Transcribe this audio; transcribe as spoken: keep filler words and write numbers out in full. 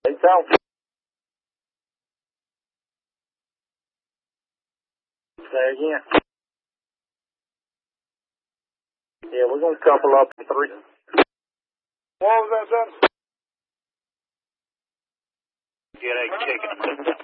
Hey, Tom. Say again. Yeah, we're going to couple up in three. What was that, son? Get a chicken.